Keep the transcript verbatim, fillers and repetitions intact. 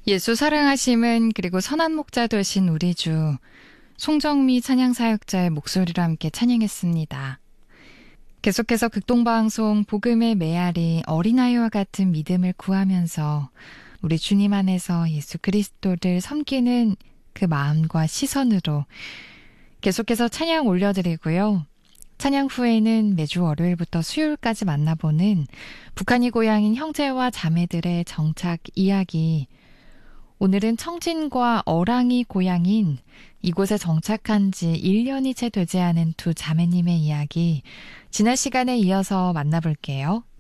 예수 사랑하심은 그리고 선한 목자 되신 우리 주 송정미 찬양사역자의 목소리로 함께 찬양했습니다. 계속해서 극동방송 복음의 메아리 어린아이와 같은 믿음을 구하면서 우리 주님 안에서 예수 그리스도를 섬기는 그 마음과 시선으로 계속해서 찬양 올려드리고요. 찬양 후에는 매주 월요일부터 수요일까지 만나보는 북한이 고향인 형제와 자매들의 정착 이야기, 오늘은 청진과 어랑이 고향인 이곳에 정착한 지 일 년이 채 되지 않은 두 자매님의 이야기, 지난 시간에 이어서 만나볼게요.